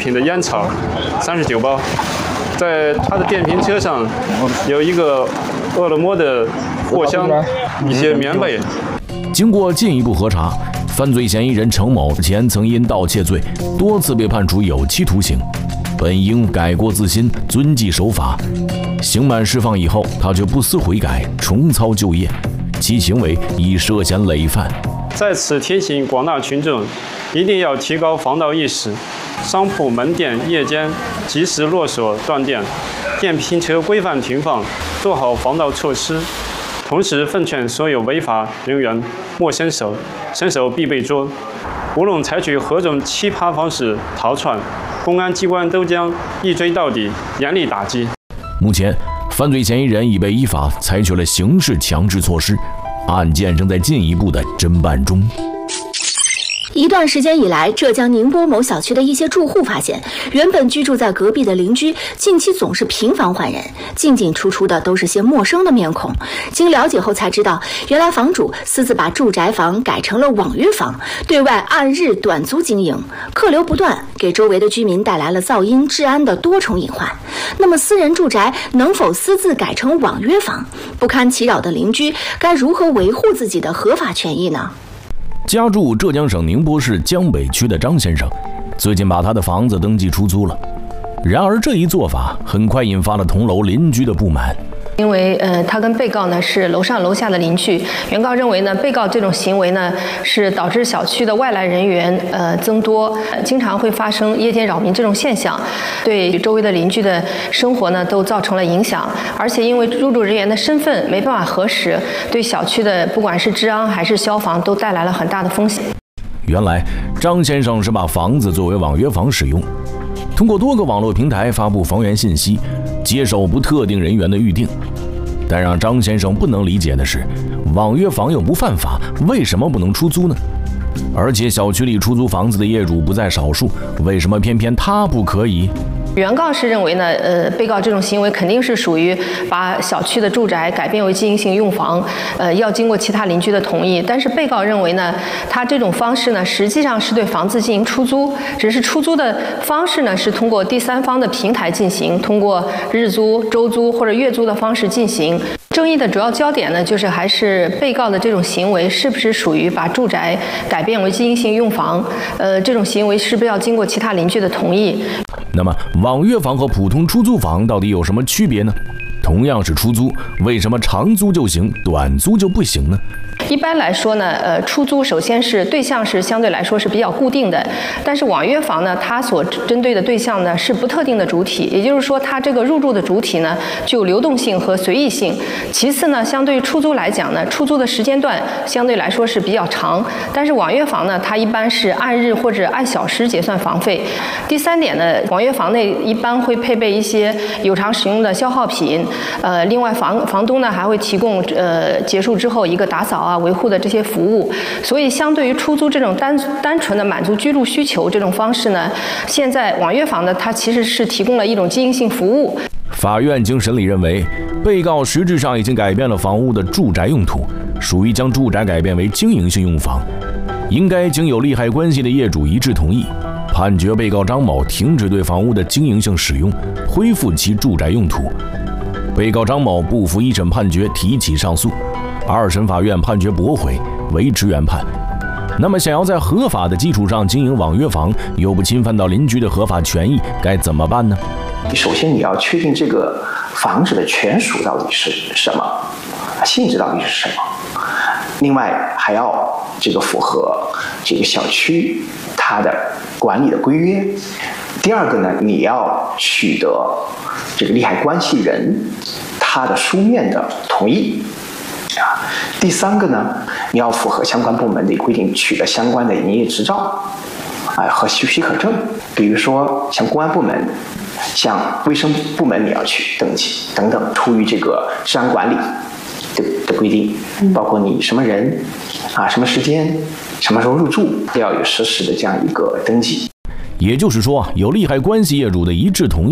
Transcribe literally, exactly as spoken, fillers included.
品的烟草三十九包，在他的电瓶车上有一个饿了么的货箱，一些棉被。 经过进一步核查，犯罪嫌疑人程某前曾因盗窃罪多次被判处有期徒刑，本应改过自新，遵纪守法。刑满释放以后，他却不思悔改，重操旧业，其行为已涉嫌累犯。 在此提醒广大群众，一定要提高防盗意识，商铺、门店夜间及时落锁断电，电瓶车规范停放，做好防盗措施。同时奉劝所有违法人员莫伸手，伸手必被捉。无论采取何种奇葩方式逃窜，公安机关都将一追到底，严厉打击。 目前，犯罪嫌疑人已被依法采取了刑事强制措施，案件正在进一步的侦办中。 一段时间以来，浙江宁波某小区的一些住户发现，原本居住在隔壁的邻居近期总是频繁换人，进进出出的都是些陌生的面孔。经了解后才知道，原来房主私自把住宅房改成了网约房，对外按日短租经营，客流不断，给周围的居民带来了噪音、治安的多重隐患。那么，私人住宅能否私自改成网约房？不堪其扰的邻居该如何维护自己的合法权益呢？ 家住浙江省宁波市江北区的张先生，最近把他的房子登记出租了。然而这一做法很快引发了同楼邻居的不满。 因为呃，他跟被告呢是楼上楼下的邻居，原告认为呢，被告这种行为呢是导致小区的外来人员呃增多，呃、经常会发生夜间扰民这种现象，对周围的邻居的生活呢都造成了影响。而且因为入住人员的身份没办法核实，对小区的不管是治安还是消防都带来了很大的风险。 原来张先生是把房子作为网约房使用，通过多个网络平台发布房源信息，接受不特定人员的预订。但让张先生不能理解的是，网约房又不犯法，为什么不能出租呢？而且小区里出租房子的业主不在少数，为什么偏偏他不可以？ 原告是认为呢，呃，被告这种行为肯定是属于把小区的住宅改变为经营性用房，呃，要经过其他邻居的同意。但是被告认为呢，他这种方式呢，实际上是对房子进行出租，只是出租的方式呢是通过第三方的平台进行，通过日租、周租或者月租的方式进行。争议的主要焦点呢，就是还是被告的这种行为是不是属于把住宅改变为经营性用房？呃，这种行为是不是要经过其他邻居的同意？ 那么，网约房和普通出租房到底有什么区别呢？同样是出租，为什么长租就行，短租就不行呢？ 一般来说呢，呃，出租首先是对象是相对来说是比较固定的，但是网约房呢，它所针对的对象呢是不特定的主体，也就是说，它这个入住的主体呢具有流动性和随意性。其次呢，相对于出租来讲呢，出租的时间段相对来说是比较长，但是网约房呢，它一般是按日或者按小时结算房费。第三点呢，网约房内一般会配备一些有偿使用的消耗品，呃，另外房房东呢还会提供呃结束之后一个打扫啊、维护的这些服务，所以相对于出租这种单单纯的满足居住需求这种方式呢，现在网约房呢，它其实是提供了一种经营性服务。 法院经审理认为，被告实质上已经改变了房屋的住宅用途，属于将住宅改变为经营性用房，应该经有利害关系的业主一致同意，判决被告张某停止对房屋的经营性使用，恢复其住宅用途。被告张某不服一审判决，提起上诉。二审法院判决驳回，维持原判。那么，想要在合法的基础上经营网约房，又不侵犯到邻居的合法权益，该怎么办呢？ 首先，你要确定这个房子的权属到底是什么，性质到底是什么。另外，还要这个符合这个小区它的管理的规约。第二个呢，你要取得这个利害关系人他的书面的同意。啊，第三个呢，你要符合相关部门的规定，取得相关的营业执照，啊和许可证。比如说，像公安部门、像卫生部门，你要去登记等等。出于这个治安管理的的规定，包括你什么人，啊什么时间、什么时候入住，都要有实时的这样一个登记。 也就是说，有利害关系业主的一致同意。